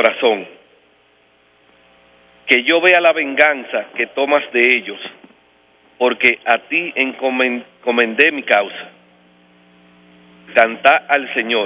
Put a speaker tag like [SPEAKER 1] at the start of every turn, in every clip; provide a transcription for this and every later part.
[SPEAKER 1] corazón, que yo vea la venganza que tomas de ellos, porque a ti encomendé mi causa. Cantá al Señor,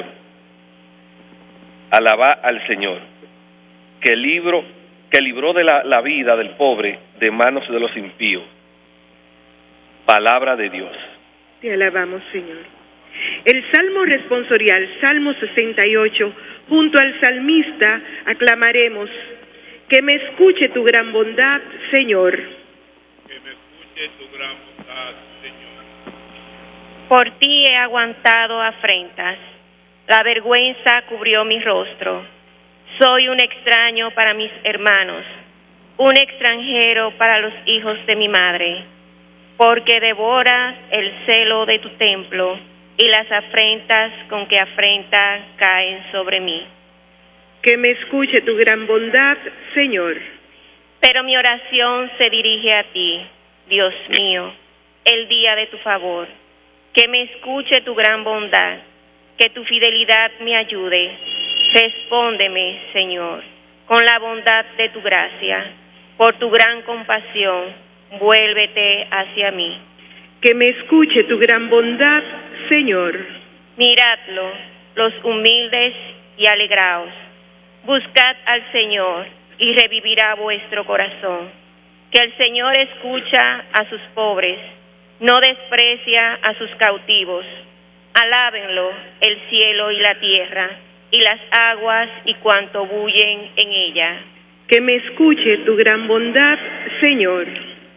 [SPEAKER 1] alabá al Señor, que libró de la vida del pobre de manos de los impíos. Palabra de Dios.
[SPEAKER 2] Te alabamos, Señor. El Salmo responsorial, Salmo 68, junto al salmista aclamaremos: que me escuche tu gran bondad, Señor.
[SPEAKER 3] Que me escuche tu gran bondad, Señor.
[SPEAKER 4] Por ti he aguantado afrentas, la vergüenza cubrió mi rostro. Soy un extraño para mis hermanos, un extranjero para los hijos de mi madre, porque devoras el celo de tu templo y las afrentas con que afrenta caen sobre mí.
[SPEAKER 2] Que me escuche tu gran bondad, Señor.
[SPEAKER 4] Pero mi oración se dirige a ti, Dios mío, el día de tu favor. Que me escuche tu gran bondad, que tu fidelidad me ayude. Respóndeme, Señor, con la bondad de tu gracia. Por tu gran compasión, vuélvete hacia mí.
[SPEAKER 2] Que me escuche tu gran bondad, Señor.
[SPEAKER 4] Miradlo, los humildes, y alegraos. Buscad al Señor, y revivirá vuestro corazón. Que el Señor escucha a sus pobres, no desprecia a sus cautivos. Alábenlo el cielo y la tierra, y las aguas y cuanto bullen en ella.
[SPEAKER 2] Que me escuche tu gran bondad, Señor.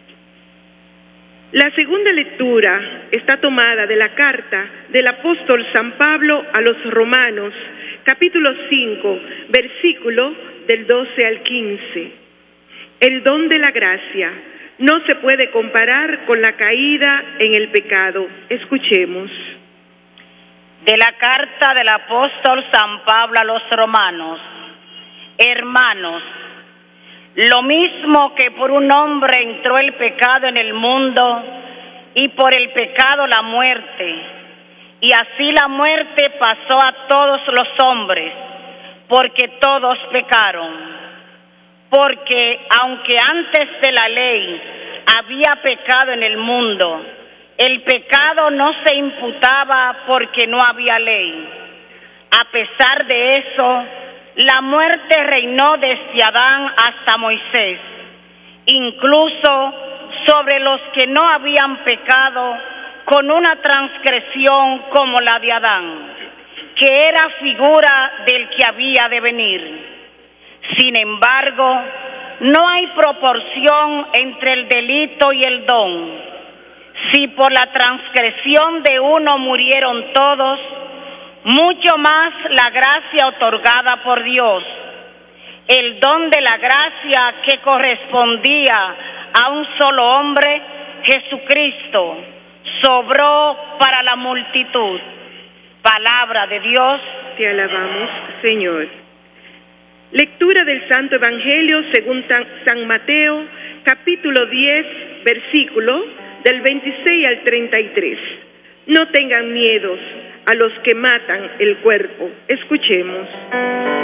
[SPEAKER 2] La segunda lectura está tomada de la carta del apóstol San Pablo a los Romanos, capítulo 5, versículo del 12 al 15. El don de la gracia no se puede comparar con la caída en el pecado. Escuchemos.
[SPEAKER 5] De la carta del apóstol San Pablo a los Romanos. Hermanos, lo mismo que por un hombre entró el pecado en el mundo, y por el pecado la muerte, y así la muerte pasó a todos los hombres, porque todos pecaron. Porque aunque antes de la ley había pecado en el mundo, el pecado no se imputaba porque no había ley. A pesar de eso, la muerte reinó desde Adán hasta Moisés, incluso sobre los que no habían pecado, con una transgresión como la de Adán, que era figura del que había de venir. Sin embargo, no hay proporción entre el delito y el don. Si por la transgresión de uno murieron todos, mucho más la gracia otorgada por Dios, el don de la gracia que correspondía a un solo hombre, Jesucristo, sobró para la multitud. Palabra de Dios.
[SPEAKER 2] Te alabamos, Señor. Lectura del Santo Evangelio según San Mateo, capítulo 10, versículo del 26 al 33. No tengan miedos a los que matan el cuerpo. Escuchemos.